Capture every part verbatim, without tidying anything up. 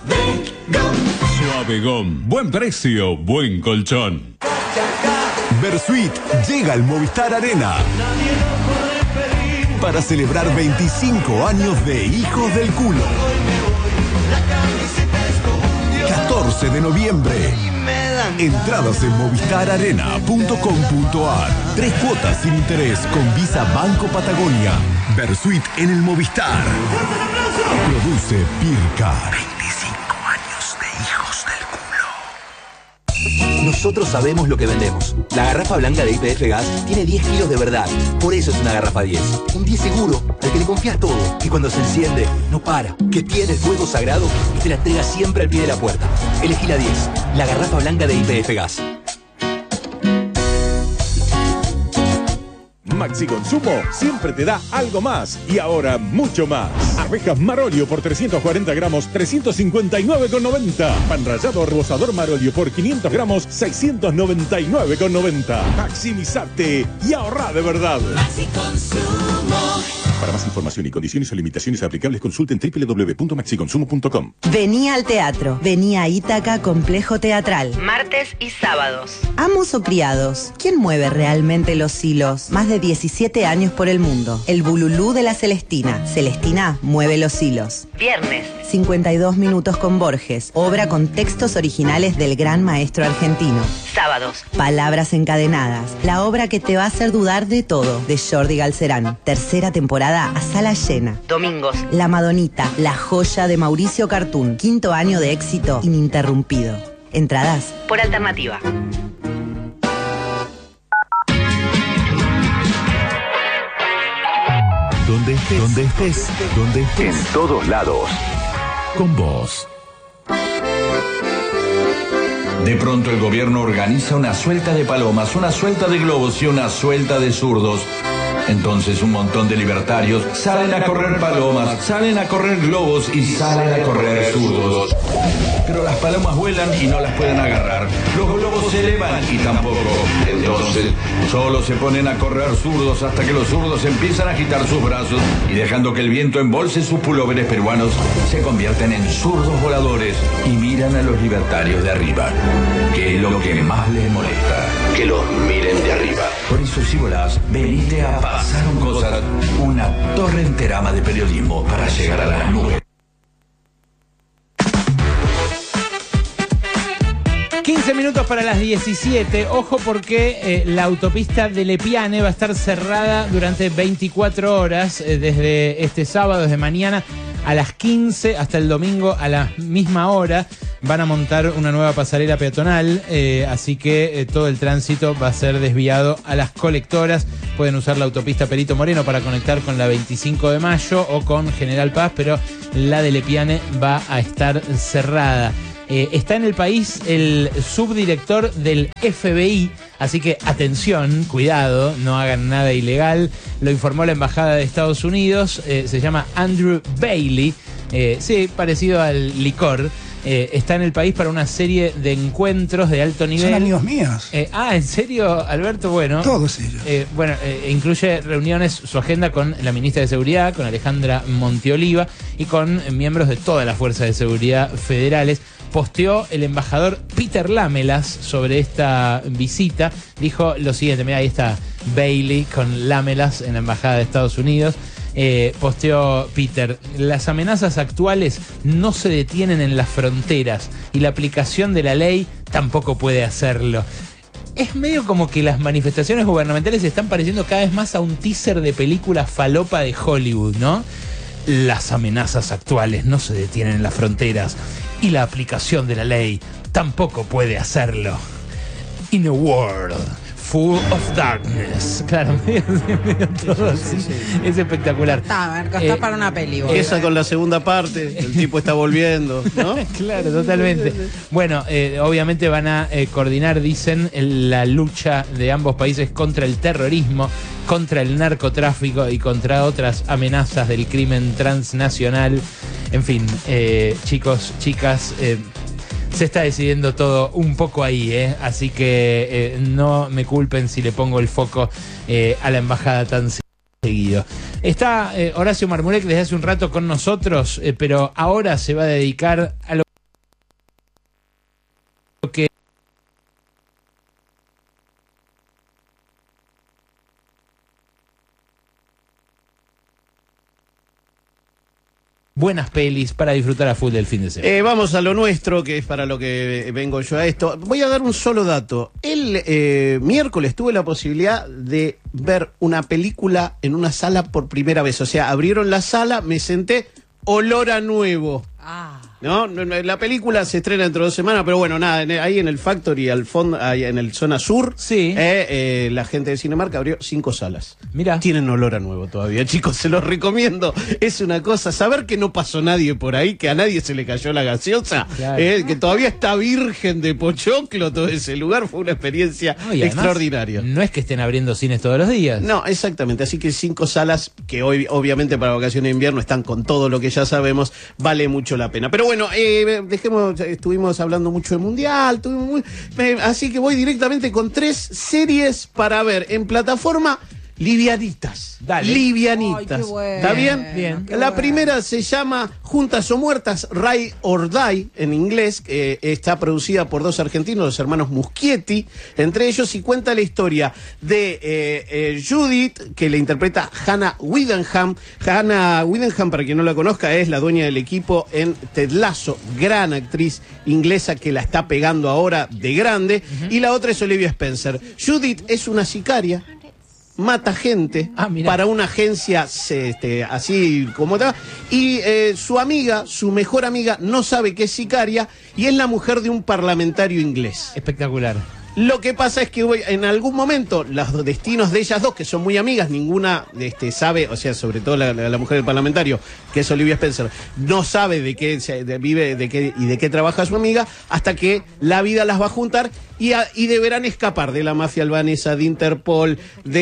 Suave Gom. Buen precio, buen colchón. Versuit llega al Movistar Arena para celebrar veinticinco años de Hijos del Culo. catorce de noviembre. Entradas en movistar arena punto com punto ar. Tres cuotas sin interés con Visa Banco Patagonia. Versuit en el Movistar. Produce Pircar. veinticinco años de Hijos del Culo. Nosotros sabemos lo que vendemos. La garrafa blanca de Y P F Gas tiene diez kilos de verdad. Por eso es una garrafa diez. Un diez seguro, al que le confías todo. Y cuando se enciende, no para. Que tiene el fuego sagrado y te la entrega siempre al pie de la puerta. Elegí la diez. La garrafa blanca de Y P F Gas. Maxi Consumo siempre te da algo más y ahora mucho más. Arvejas Marolio por trescientos cuarenta gramos, trescientos cincuenta y nueve con noventa. Pan rallado rebozador Marolio por quinientos gramos, seiscientos noventa y nueve con noventa. Maximizate y ahorra de verdad. Maxi Consumo. Para más información y condiciones o limitaciones aplicables, consulten doble u doble u doble u punto maxi consumo punto com. Vení al teatro. Vení a Ítaca Complejo Teatral. Martes y sábados. Amos o criados. ¿Quién mueve realmente los hilos? Más de diecisiete años por el mundo. El Bululú de la Celestina. Celestina mueve los hilos. Viernes. cincuenta y dos minutos con Borges. Obra con textos originales del gran maestro argentino. Sábados. Palabras encadenadas. La obra que te va a hacer dudar de todo. De Jordi Galcerán. Tercera temporada a sala llena. Domingos. La Madonita. La joya de Mauricio Cartún. Quinto año de éxito ininterrumpido. Entradas por Alternativa. Donde estés, donde estés, donde estés. En todos lados. Con vos. De pronto el gobierno organiza una suelta de palomas, una suelta de globos y una suelta de zurdos. Entonces un montón de libertarios salen a correr palomas, salen a correr globos y salen a correr zurdos. Pero las palomas vuelan y no las pueden agarrar. Los globos se elevan y tampoco. Entonces solo se ponen a correr zurdos hasta que los zurdos empiezan a agitar sus brazos y dejando que el viento embolse sus pulóveres peruanos, se convierten en zurdos voladores y miran a los libertarios de arriba. Que es lo que más les molesta. Que los miren de arriba. Por eso si volás, venite a Pasaron Cosas, una torrenterama de periodismo para llegar a las nubes. quince minutos para las diecisiete. Ojo porque eh, la autopista de Lepiane va a estar cerrada durante veinticuatro horas, eh, desde este sábado, desde mañana a las quince hasta el domingo a la misma hora. Van a montar una nueva pasarela peatonal, eh, así que eh, todo el tránsito va a ser desviado a las colectoras. Pueden usar la autopista Perito Moreno para conectar con la veinticinco de mayo o con General Paz, pero la de Lepiane va a estar cerrada. Eh, está en el país el subdirector del F B I, así que atención, cuidado, no hagan nada ilegal. Lo informó la Embajada de Estados Unidos, eh, se llama Andrew Bailey, eh, sí, parecido al licor. Eh, está en el país para una serie de encuentros de alto nivel. Son amigos míos. Eh, ah, ¿en serio, Alberto? Bueno. Todos ellos. Eh, bueno, eh, incluye reuniones, su agenda con la ministra de Seguridad, con Alejandra Monteoliva y con eh, miembros de todas las fuerzas de seguridad federales. Posteó el embajador Peter Lamelas sobre esta visita. Dijo lo siguiente, mira, ahí está Bailey con Lamelas en la Embajada de Estados Unidos. Eh, posteó Peter: las amenazas actuales no se detienen en las fronteras y la aplicación de la ley tampoco puede hacerlo. Es medio como que las manifestaciones gubernamentales se están pareciendo cada vez más a un teaser de película falopa de Hollywood, ¿no? Las amenazas actuales no se detienen en las fronteras y la aplicación de la ley tampoco puede hacerlo. In a world full of darkness. Claro, medio, medio todo así. Sí, sí, sí. Es espectacular. Está, Marco, está eh, para una peli. Esa con la segunda parte, el tipo está volviendo, ¿no? Claro, totalmente. Bueno, eh, obviamente van a eh, coordinar, dicen, el, la lucha de ambos países contra el terrorismo, contra el narcotráfico y contra otras amenazas del crimen transnacional. En fin, eh, chicos, chicas, eh, se está decidiendo todo un poco ahí, ¿eh? Así que eh, no me culpen si le pongo el foco eh, a la embajada tan seguido. Está eh, Horacio Marmurek desde hace un rato con nosotros, eh, pero ahora se va a dedicar a lo buenas pelis para disfrutar a full del fin de semana. Eh, vamos a lo nuestro, que es para lo que vengo yo a esto. Voy a dar un solo dato. El eh, miércoles tuve la posibilidad de ver una película en una sala por primera vez. O sea, abrieron la sala, me senté, olor a nuevo. Ah. ¿No? La película se estrena dentro de dos semanas, pero bueno, nada, ahí en el Factory, al fondo, ahí en el zona sur, sí. eh, eh, la gente de Cinemark abrió cinco salas. Mira. Tienen olor a nuevo todavía, chicos, se los recomiendo. Es una cosa, saber que no pasó nadie por ahí, que a nadie se le cayó la gaseosa, claro. eh, que todavía está virgen de pochoclo todo ese lugar, fue una experiencia no, extraordinaria. No es que estén abriendo cines todos los días. No, exactamente, así que cinco salas que hoy, obviamente para vacaciones de invierno están con todo lo que ya sabemos, vale mucho la pena. Pero bueno, Bueno, eh, dejemos, estuvimos hablando mucho de Mundial, muy, eh, así que voy directamente con tres series para ver en plataforma livianitas. Dale. Livianitas. Ay, bueno. ¿Está bien? Bien. La bueno. primera se llama Juntas o Muertas, Ride or Die, en inglés. Eh, está producida por dos argentinos, los hermanos Muschietti, entre ellos, y cuenta la historia de eh, eh, Judith, que le interpreta Hannah Widenham. Hannah Widenham, para quien no la conozca, es la dueña del equipo en Ted Lasso, gran actriz inglesa que la está pegando ahora de grande. Uh-huh. Y la otra es Olivia Spencer. Judith es una sicaria, mata gente ah, para una agencia este, así como tal, y eh, su amiga, su mejor amiga, no sabe que es sicaria y es la mujer de un parlamentario inglés. Espectacular. Lo que pasa es que en algún momento los destinos de ellas dos, que son muy amigas, ninguna este, sabe, o sea, sobre todo la, la, la mujer del parlamentario, que es Olivia Spencer, no sabe de qué se, de, vive de qué, y de qué trabaja su amiga, hasta que la vida las va a juntar y, a, y deberán escapar de la mafia albanesa, de Interpol,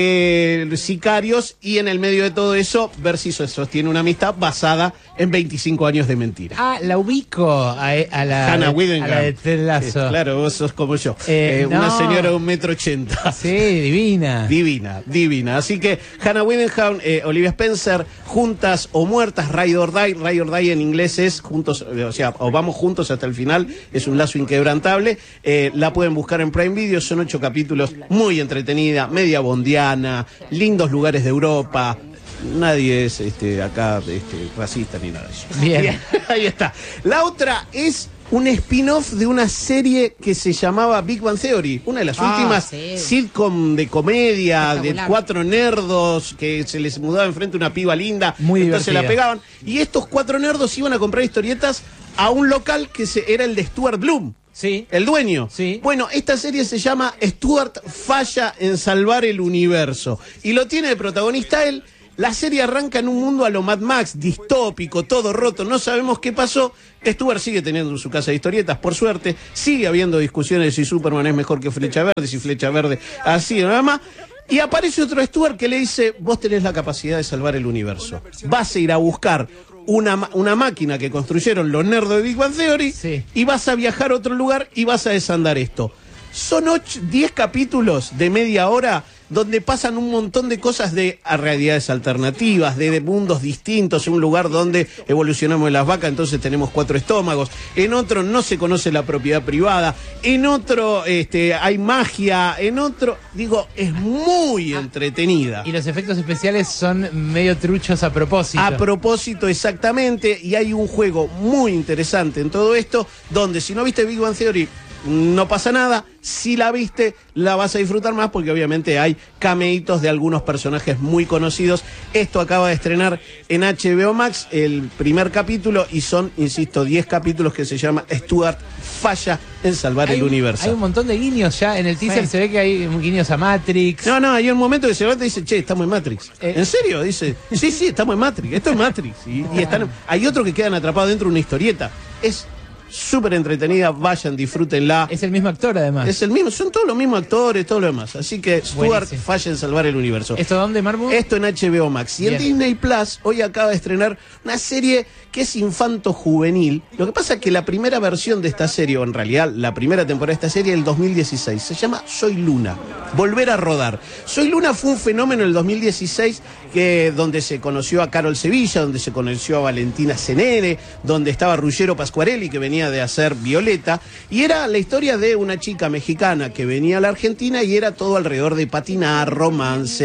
de sicarios, y en el medio de todo eso ver si sostiene una amistad basada en veinticinco años de mentira. Ah, la ubico a, a la Hannah Widenham. A la de Ted Lasso. Eh, claro, vos sos como yo. Eh, eh, no. Una señora de un metro ochenta. Sí, divina. Divina, divina. Así que Hannah Widenham, eh, Olivia Spencer, Juntas o Muertas, Ride or Die. Ride or Die en inglés es juntos, o sea, o vamos juntos hasta el final. Es un lazo inquebrantable. Eh, la pueden buscar en Prime Video. Son ocho capítulos, muy entretenida, media bondiana, lindos lugares de Europa. Nadie es este, acá este, racista ni nada de eso. Bien. Bien. Ahí está. La otra es un spin-off de una serie que se llamaba Big Bang Theory, una de las ah, últimas sí. sitcom de comedia de cuatro nerdos que se les mudaba enfrente una piba linda, muy entonces divertida. La pegaban, y estos cuatro nerdos iban a comprar historietas a un local que se, era el de Stuart Bloom. Sí. El dueño. Sí. Bueno, esta serie se llama Stuart falla en salvar el universo y lo tiene de protagonista él. La serie arranca en un mundo a lo Mad Max, distópico, todo roto, no sabemos qué pasó. Stuart sigue teniendo su casa de historietas, por suerte. Sigue habiendo discusiones de si Superman es mejor que Flecha Verde, si Flecha Verde así, nada más. Y aparece otro Stuart que le dice, vos tenés la capacidad de salvar el universo. Vas a ir a buscar una, una máquina que construyeron los nerds de Big Bang Theory, sí. y vas a viajar a otro lugar y vas a desandar esto. Son ocho, diez capítulos de media hora donde pasan un montón de cosas de a realidades alternativas, de, de mundos distintos, un lugar donde evolucionamos de las vacas, entonces tenemos cuatro estómagos, en otro no se conoce la propiedad privada, en otro este, hay magia, en otro, digo, es muy entretenida. Y los efectos especiales son medio truchos a propósito. A propósito, exactamente, y hay un juego muy interesante en todo esto, donde si no viste Big Bang Theory, no pasa nada, si la viste la vas a disfrutar más porque obviamente hay cameitos de algunos personajes muy conocidos. Esto acaba de estrenar en H B O Max el primer capítulo y son, insisto, diez capítulos que se llama Stuart falla en salvar hay el un, universo. Hay un montón de guiños ya, en el teaser sí. Se ve que hay guiños a Matrix. No, no, hay un momento que se levanta y dice, che, estamos en Matrix. Eh. ¿En serio? Dice, sí, sí, estamos en Matrix, esto es Matrix. Y, y están, hay otros que quedan atrapados dentro de una historieta. Es súper entretenida, vayan, disfrútenla. Es el mismo actor, además. Es el mismo, son todos los mismos actores, todo lo demás. Así que Stuart falla en salvar el universo. ¿Esto dónde, Marmo? Esto en H B O Max. Y Bien. En Disney Plus, hoy acaba de estrenar una serie que es infanto-juvenil. Lo que pasa es que la primera versión de esta serie, o en realidad la primera temporada de esta serie, es el dos mil dieciséis. Se llama Soy Luna. Volver a rodar. Soy Luna fue un fenómeno en el dos mil dieciséis que, donde se conoció a Carol Sevilla, donde se conoció a Valentina Cenere, donde estaba Ruggero Pasquarelli, que venía de hacer Violeta, y era la historia de una chica mexicana que venía a la Argentina y era todo alrededor de patinar, romance.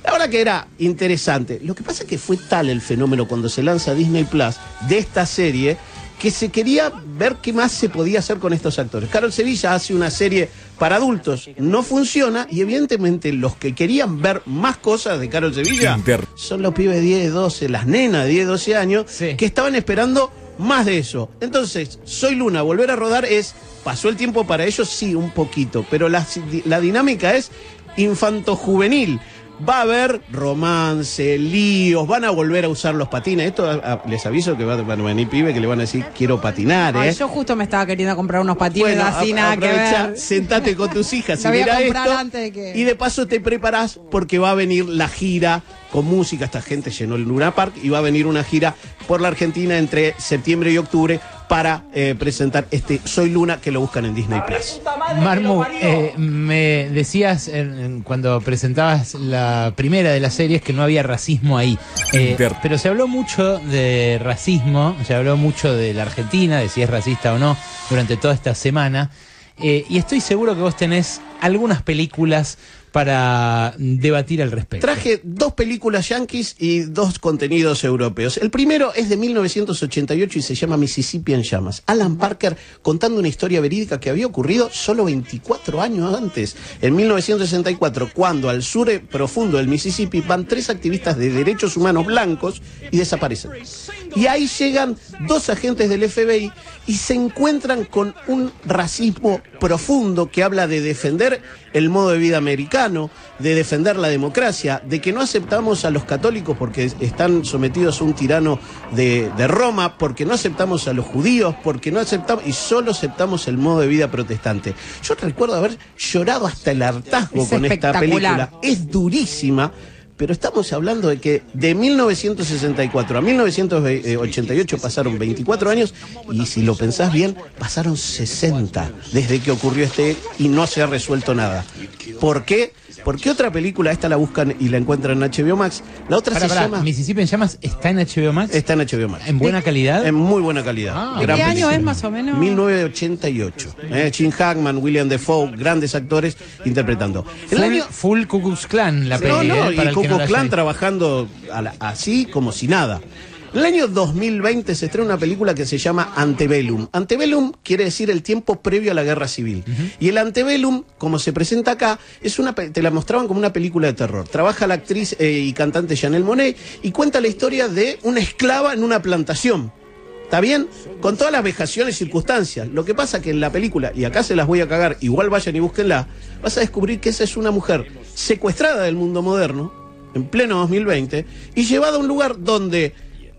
La verdad que era interesante. Lo que pasa es que fue tal el fenómeno cuando se lanza Disney Plus de esta serie que se quería ver qué más se podía hacer con estos actores. Carol Sevilla hace una serie para adultos, no funciona, y evidentemente los que querían ver más cosas de Carol Sevilla son los pibes de diez, doce, las nenas de diez, doce años, sí, que estaban esperando más de eso. Entonces, Soy Luna, volver a rodar es, ¿pasó el tiempo para ellos? Sí, un poquito, pero la, la dinámica es infanto-juvenil. Va a haber romance, líos, van a volver a usar los patines. Esto a, a, les aviso que van a venir pibes que le van a decir quiero patinar, ¿eh? Ay, yo justo me estaba queriendo comprar unos patines, bueno, así a, nada que ver. Sentate con tus hijas y mira esto. De que... Y de paso te preparás porque va a venir la gira con música. Esta gente llenó el Luna Park y va a venir una gira por la Argentina entre septiembre y octubre para eh, presentar este Soy Luna, que lo buscan en Disney Plus. Marmu, eh, me decías en, en, cuando presentabas la primera de las series que no había racismo ahí, eh, pero se habló mucho de racismo, se habló mucho de la Argentina, de si es racista o no, durante toda esta semana, eh, y estoy seguro que vos tenés algunas películas para debatir al respecto. Traje dos películas yanquis y dos contenidos europeos. El primero es de mil novecientos ochenta y ocho y se llama Mississippi en llamas. Alan Parker contando una historia verídica que había ocurrido solo veinticuatro años antes. En mil novecientos sesenta y cuatro, cuando al sur profundo del Mississippi van tres activistas de derechos humanos blancos y desaparecen. Y ahí llegan dos agentes del F B I y se encuentran con un racismo profundo que habla de defender el modo de vida americano, de defender la democracia, de que no aceptamos a los católicos porque están sometidos a un tirano de, de Roma, porque no aceptamos a los judíos, porque no aceptamos, y solo aceptamos el modo de vida protestante. Yo recuerdo haber llorado hasta el hartazgo es con esta película. Es durísima. Pero estamos hablando de que de mil novecientos sesenta y cuatro a mil novecientos ochenta y ocho pasaron veinticuatro años y si lo pensás bien, pasaron sesenta desde que ocurrió este y no se ha resuelto nada. ¿Por qué? Porque otra película, esta la buscan y la encuentran en H B O Max, la otra para, se para, llama... ¿Mississippi en llamas está en H B O Max? Está en H B O Max. ¿En buena calidad? En muy buena calidad. Ah, ¿de qué año película. Es más o menos? mil novecientos ochenta y ocho. Eh, Gene Hackman, William Dafoe, grandes actores interpretando. El full, año... full Ku Klux Klan la película. No, no, eh, para y Ku Klux no Klan trabajando a la, así como si nada. En el año dos mil veinte se estrena una película que se llama Antebellum. Antebellum quiere decir el tiempo previo a la guerra civil. Uh-huh. Y el Antebellum, como se presenta acá, es una, te la mostraban como una película de terror. Trabaja la actriz eh, y cantante Janelle Monáe y cuenta la historia de una esclava en una plantación. ¿Está bien? Con todas las vejaciones y circunstancias. Lo que pasa que en la película, y acá se las voy a cagar, igual vayan y búsquenla, vas a descubrir que esa es una mujer secuestrada del mundo moderno, en pleno dos mil veinte, y llevada a un lugar donde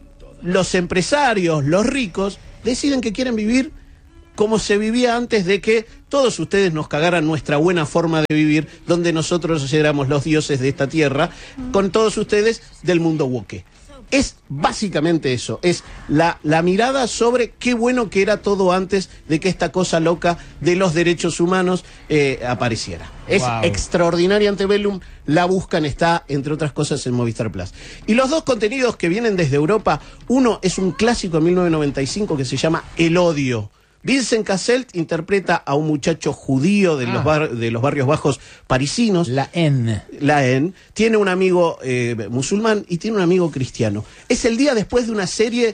los empresarios, los ricos, deciden que quieren vivir como se vivía antes de que todos ustedes nos cagaran nuestra buena forma de vivir, donde nosotros éramos los dioses de esta tierra, con todos ustedes del mundo woke. Es básicamente eso, es la, la mirada sobre qué bueno que era todo antes de que esta cosa loca de los derechos humanos eh, apareciera. Es wow. Extraordinaria Antebellum, la buscan, está entre otras cosas en Movistar Plus. Y los dos contenidos que vienen desde Europa, uno es un clásico de mil novecientos noventa y cinco que se llama El Odio. Vincent Cassel interpreta a un muchacho judío de, ah. los, bar, de los barrios bajos parisinos. La N. La N. Tiene un amigo eh, musulmán y tiene un amigo cristiano. Es el día después de una serie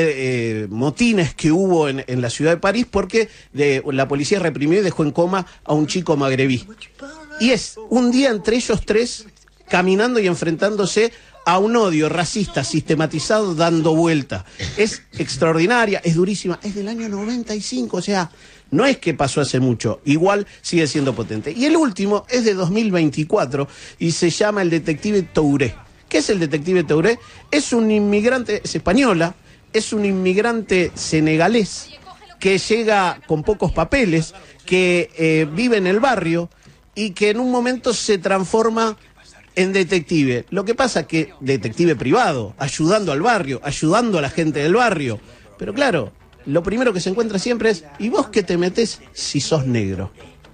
de eh, motines que hubo en, en la ciudad de París porque de, la policía reprimió y dejó en coma a un chico magrebí. Y es un día entre ellos tres caminando y enfrentándose a un odio racista sistematizado dando vuelta. Es extraordinaria, es durísima, es del año noventa y cinco, o sea, no es que pasó hace mucho, igual sigue siendo potente. Y el último es de dos mil veinticuatro y se llama El Detective Touré. ¿Qué es el Detective Touré? Es un inmigrante, es española, es un inmigrante senegalés que llega con pocos papeles, que eh, vive en el barrio y que en un momento se transforma en detective. Lo que pasa es que detective privado, ayudando al barrio, ayudando a la gente del barrio. Pero claro, lo primero que se encuentra siempre es, ¿y vos qué te metés si sos negro?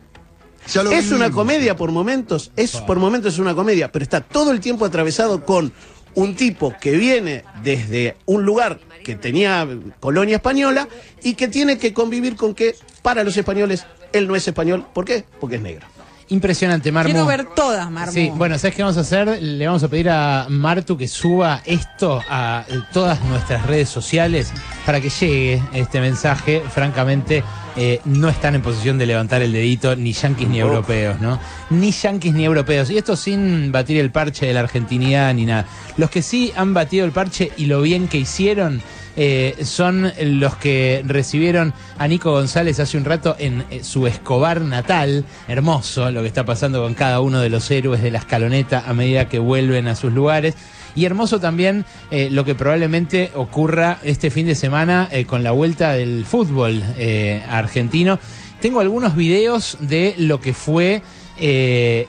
Es una comedia por momentos, es por momentos es una comedia, pero está todo el tiempo atravesado con un tipo que viene desde un lugar que tenía colonia española y que tiene que convivir con que para los españoles él no es español. ¿Por qué? Porque es negro. Impresionante, Marmu. Quiero ver todas, Marmu. Sí, bueno, ¿sabes qué vamos a hacer? Le vamos a pedir a Martu que suba esto a todas nuestras redes sociales para que llegue este mensaje. Francamente, eh, no están en posición de levantar el dedito ni yanquis ni europeos, ¿no? Ni yanquis ni europeos. Y esto sin batir el parche de la argentinidad ni nada. Los que sí han batido el parche y lo bien que hicieron... Eh, son los que recibieron a Nico González hace un rato en eh, su Escobar natal. Hermoso lo que está pasando con cada uno de los héroes de la escaloneta a medida que vuelven a sus lugares. Y hermoso también eh, lo que probablemente ocurra este fin de semana eh, con la vuelta del fútbol eh, argentino. Tengo algunos videos de lo que fue Eh,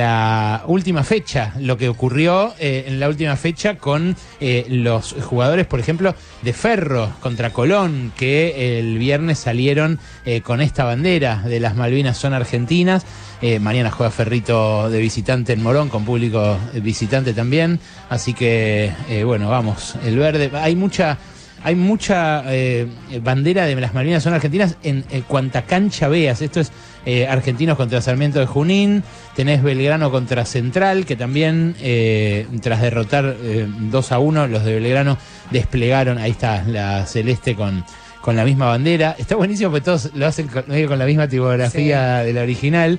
la última fecha, lo que ocurrió eh, en la última fecha con eh, los jugadores, por ejemplo, de Ferro contra Colón, que el viernes salieron eh, con esta bandera de las Malvinas son argentinas. Eh, mañana juega Ferrito de visitante en Morón, con público visitante también. Así que, eh, bueno, vamos, el verde. Hay mucha... Hay mucha eh, bandera de las Malvinas son argentinas en eh, cuanta cancha veas. Esto es eh, Argentinos contra Sarmiento de Junín. Tenés Belgrano contra Central, que también, eh, tras derrotar eh, dos a uno, los de Belgrano desplegaron, ahí está, la celeste con, con la misma bandera. Está buenísimo porque todos lo hacen con, con la misma tipografía sí. de la original.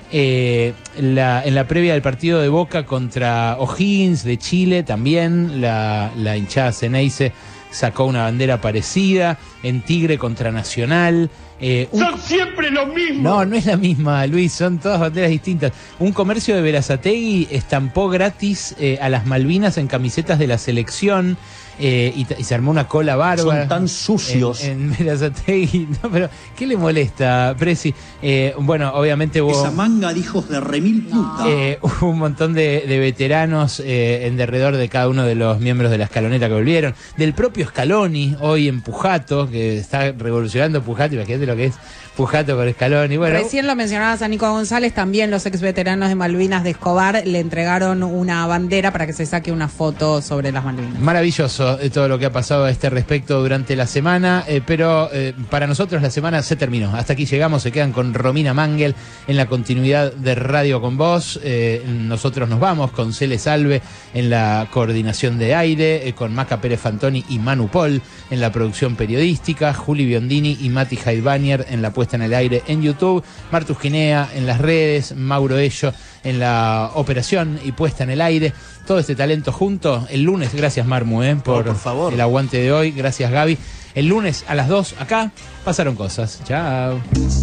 Eh, la, en la previa del partido de Boca contra O'Higgins de Chile, también la, la hinchada Ceneice sacó una bandera parecida. En Tigre contra Nacional. Eh, un... ¡Son siempre lo mismo! No, no es la misma, Luis, son todas banderas distintas. Un comercio de Berazategui estampó gratis eh, a las Malvinas en camisetas de la selección. Eh, y, y se armó una cola bárbara. Son tan sucios. En, en Berazategui. No, pero ¿qué le molesta, Presi? Eh, bueno, obviamente hubo... Esa manga de hijos de remil puta. Eh, hubo un montón de, de veteranos eh, en derredor de cada uno de los miembros de la escaloneta que volvieron. Del propio Scaloni, hoy en Pujato, que está revolucionando Pujato. Imagínate lo que es Pujato con Scaloni. Bueno, recién lo mencionabas a Nico González, también los ex veteranos de Malvinas de Escobar le entregaron una bandera para que se saque una foto sobre las Malvinas. Maravilloso todo lo que ha pasado a este respecto durante la semana, eh, pero eh, para nosotros la semana se terminó. Hasta aquí llegamos, se quedan con Romina Mangel en la continuidad de Radio con Vos. Eh, nosotros nos vamos con Cele Salve en la coordinación de aire, eh, con Maca Pérez Fantoni y Manu Pol en la producción periodística, Juli Biondini y Mati Heidbanier en la puesta en el aire en YouTube, Martus Guinea en las redes, Mauro Ello en la operación y puesta en el aire. Todo este talento junto el lunes. Gracias, Marmu, eh, por, oh, por favor. el aguante de hoy. Gracias, Gaby. El lunes a las dos acá pasaron cosas. Chao.